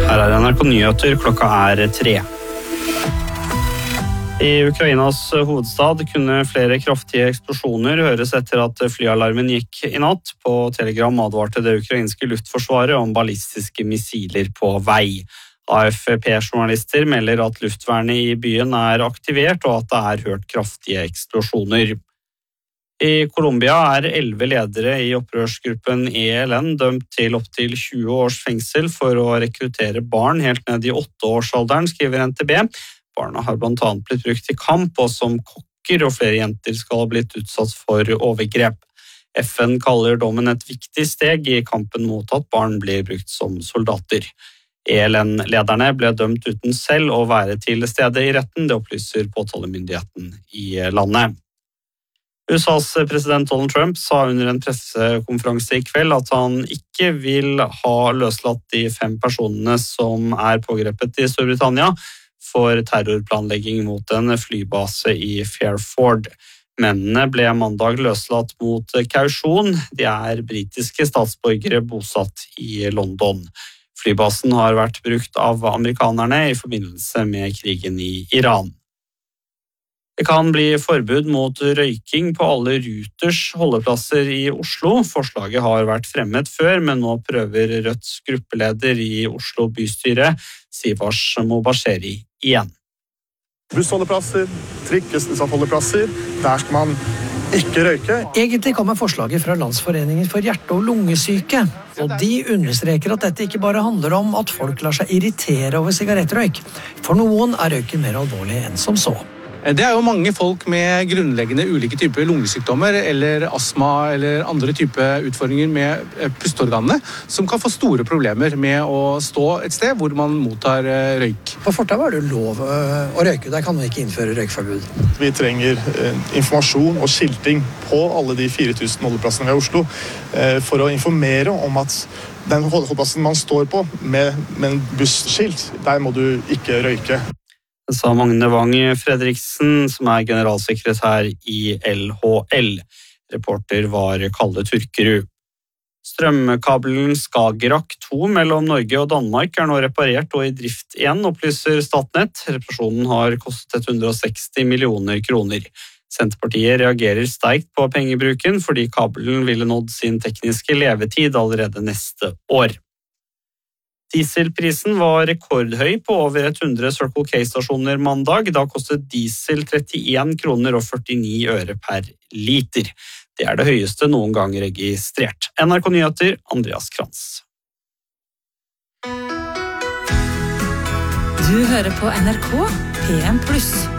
Her er NRK Nyheter, klokka er 3. I Ukrainas hovedstad kunne flere kraftige eksplosjoner høres etter at flyalarmen gikk i natt. På Telegram advarte det ukrainske luftforsvaret om ballistiske missiler på vei. AFP-journalister melder at luftvernet i byen er aktivert og at det er hørt kraftige eksplosjoner. I Colombia er 11 ledere i opprørsgruppen ELN dømt til opptil 20 års fengsel for å rekruttere barn helt ned i 8-årsalderen, skriver NTB. Barna har blant annet blitt brukt i kamp og som kokker, og flere jenter skal ha blitt utsatt for overgrep. FN kaller dommen et viktig steg i kampen mot at barn blir brukt som soldater. ELN-lederne ble dømt uten selv å være til stede i retten, det opplyser påtalemyndigheten i landet. USAs president Donald Trump sa under en pressekonferanse i kveld at han ikke vil ha løslatt de 5 personene som er pågrepet i Storbritannia for terrorplanlegging mot en flybase i Fairford. Mennene ble mandag løslatt mot kausjon. De er britiske statsborgere bosatt i London. Flybasen har vært brukt av amerikanerne i forbindelse med krigen i Iran. Det kan bli forbud mot røyking på alle Ruters holdeplasser i Oslo. Forslaget har vært fremmet før, men nå prøver Rødts gruppeleder i Oslo bystyre, Sivars Mobasheri, igjen. Bussholdeplasser, trikkestasjonsholdeplasser, der skal man ikke røyke. Egentlig kommer forslaget fra Landsforeningen for hjerte- og lungesyke, og de understreker at dette ikke bare handler om at folk lar seg irritere over sigarettrøyk. For noen er røyken mer alvorlig enn som så. Det er jo mange folk med grunnleggende ulike typer lungesykdommer eller astma eller andre typer utfordringer med pusteorganene som kan få store problemer med å stå et sted hvor man mottar røyk. På fortau er det lov å røyke, der kan man ikke innføre røykforbud. Vi trenger informasjon og skilting på alle de 4000 holdeplassene ved Oslo for å informere om at den holdeplassen man står på med en busskilt, der må du ikke røyke. Det sa Magne Wang Fredriksen, som er generalsekretær i LHL. Reporter var Kalle Turkerud. Strømkabelen Skagerrak 2 mellom Norge og Danmark er nå reparert og i drift igjen, opplyser Statnett. Reparasjonen har kostet 160 millioner kroner. Senterpartiet reagerer sterkt på pengebruken fordi kabelen ville nådd sin tekniske levetid allerede neste år. Dieselprisen var rekordhøy på over 100 Circle K-stasjoner mandag. Da kostet diesel 31 kroner og 49 øre per liter. Det er det høyeste noen gang registrert. NRK Nyheter, Andreas Krantz. Du hører på NRK P1+.